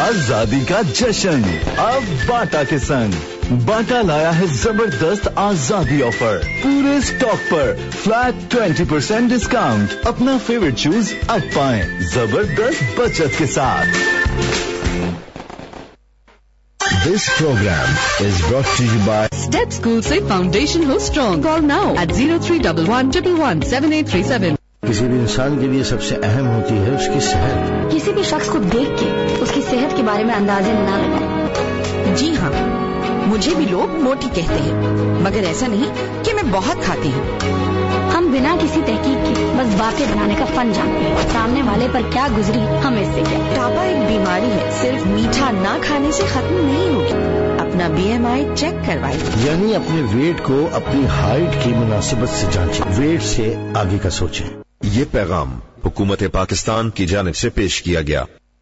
आजादी का जश्न अब बाटा के संग। बाटा लाया है जबरदस्त आजादी ऑफर। पूरे स्टॉक पर फ्लैट 20% डिस्काउंट। अपना फेवरेट शूज अब पाएं जबरदस्त बचत के साथ। This program is brought to you by Step School से फाउंडेशन हो स्ट्रॉन्ग। Call now at 0311117837। किसी भी इंसान के लिए सबसे अहम होती है उसकी सेहत। किसी भी शख्स को देख के उसकी सेहत के बारे में अंदाजे न लगाएं। जी हाँ, मुझे भी लोग मोटी कहते हैं, मगर ऐसा नहीं कि मैं बहुत खाती हूँ। हम बिना किसी तहकीक के बस बातें बनाने का फन जानते हैं। सामने वाले पर क्या गुजरी हमें इससे क्या। मोटापा एक बीमारी है, सिर्फ मीठा ना खाने से खत्म नहीं होगी। अपना BMI चेक करवाइए। यानी अपने वेट को अपनी हाइट की मुनासिबत से जांचें। वेट से आगे का सोचें। ये पैगाम हुकूमत पाकिस्तान की जानिब से पेश किया गया।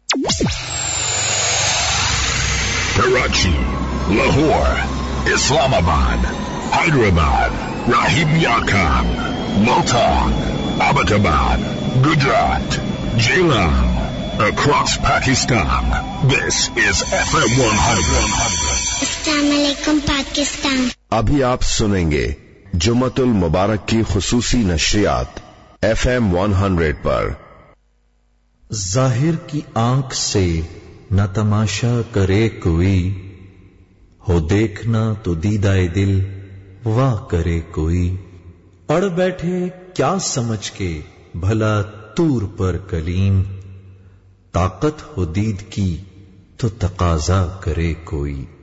Karachi, Lahore, Islamabad, Hyderabad, Rahim Yakab, Multan, Abbottabad, Gujarat, Jhelum, across Pakistan. This is FM 100. अस्सलामुअलैकुम पाकिस्तान। अभी आप सुनेंगे जुम्मतुल मुबारक की खुसूसी नशरियात FM 100 पर। जाहिर की आंख से न तमाशा करे कोई, हो देखना तो दीदाए दिल वाह करे कोई। अड़ बैठे क्या समझ के भला तूर पर कलीम, ताकत हो दीद की तो तकाजा करे कोई।